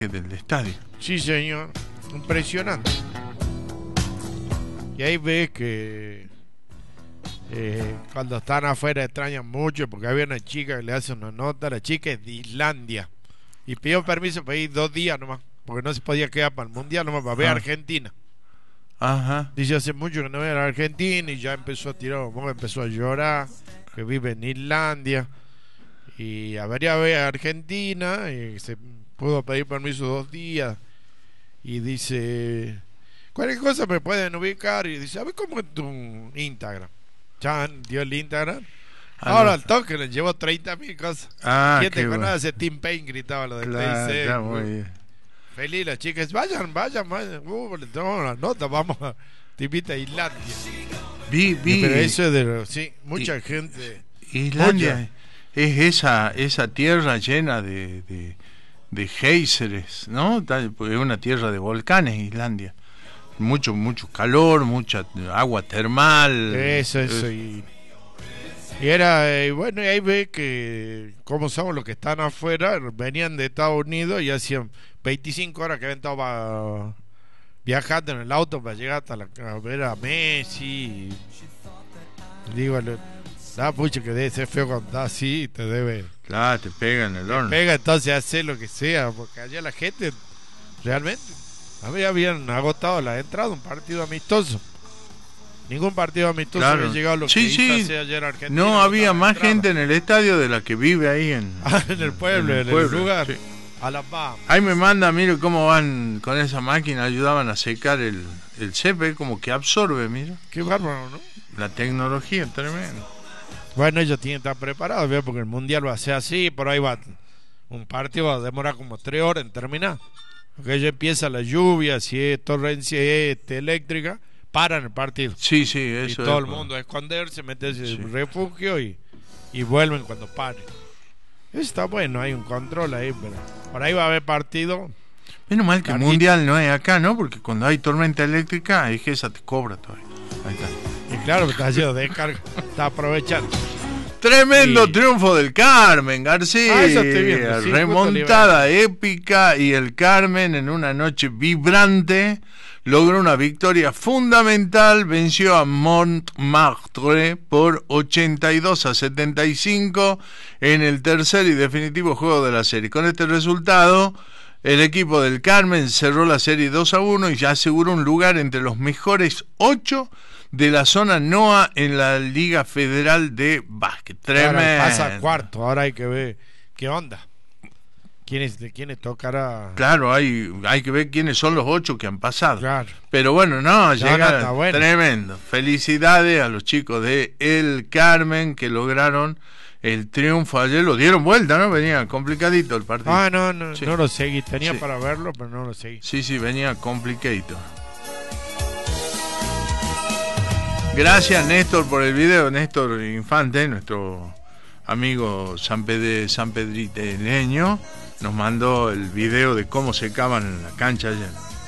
del estadio. Sí, señor. Impresionante. Y ahí ves que cuando están afuera extrañan mucho porque había una chica que le hace una nota. La chica es de Islandia y pidió permiso para ir 2 días nomás porque no se podía quedar para el mundial nomás para ver a Argentina. Ajá. Dice hace mucho que no ve a la Argentina y ya empezó a tirar, empezó a llorar, que vive en Islandia y a ver a Argentina y se pudo pedir permiso 2 días y dice cualquier cosa me pueden ubicar y dice a ver cómo es tu Instagram. Chan dio el Instagram. Ahora al toque le llevó 30.000 cosas. ¿Quién te conoce? Tim Payne gritaba lo del TIC. Muy bien. Feliz las chicas, vayan, le tomamos la nota, vamos a te invita a Islandia. Vi. Pero eso es de sí, mucha gente. Islandia es esa tierra llena de géiseres, ¿no? Es una tierra de volcanes, Islandia. Mucho calor, mucha agua termal. Eso. Y era, bueno, y ahí ve que, como somos los que están afuera, venían de Estados Unidos y hacían 25 horas que habían estado viajando en el auto para llegar hasta a ver a Messi. Y digo, pucha, que debe ser feo cuando estás así, te debe. Claro, te pega en el horno. Pega, entonces hace lo que sea, porque allá la gente realmente habían agotado la entrada un partido amistoso. Ningún partido amistoso había llegado a lo que hizo ayer Argentina. No había más gente en el estadio de la que vive ahí en el pueblo, en el lugar. Sí. Alabama. Ahí me manda, mire cómo van con esa máquina, ayudaban a secar el césped, como que absorbe, mira. Qué bárbaro, ¿no? La tecnología es tremenda. Bueno, ellos tienen que estar preparados, ¿verdad? Porque el mundial va a ser así, por ahí va. Un partido va a demorar como 3 horas en terminar. Porque ya empieza la lluvia, si es torrencia eléctrica, paran el partido. Sí, eso. Y todo el mundo a esconderse, meterse en refugio y vuelven cuando paren. Eso está bueno, hay un control ahí, pero por ahí va a haber partido. Menos mal que el mundial no es acá, ¿no? Porque cuando hay tormenta eléctrica, es que esa te cobra todavía. Ahí está. Y claro, está lleno de descarga, está aprovechando. Tremendo triunfo del Carmen García. Eso estoy viendo. Sí, remontada épica y el Carmen en una noche vibrante logró una victoria fundamental, venció a Montmartre por 82-75 en el tercer y definitivo juego de la serie. Con este resultado, el equipo del Carmen cerró la serie 2-1 y ya aseguró un lugar entre los mejores 8 de la zona NOA en la Liga Federal de Básquet. Tremendo. Ahora pasa cuarto, ahora hay que ver qué onda. ¿De quiénes tocará? Claro, hay que ver quiénes son los 8 que han pasado. Claro. Pero bueno, llega bueno. Tremendo. Felicidades a los chicos de El Carmen que lograron el triunfo ayer. Lo dieron vuelta, ¿no? Venía complicadito el partido. No lo seguí. Tenía para verlo, pero no lo seguí. Sí, venía complicadito. Gracias, Néstor, por el video. Néstor Infante, nuestro amigo sanpedriteño, nos mandó el video de cómo secaban en la cancha ayer.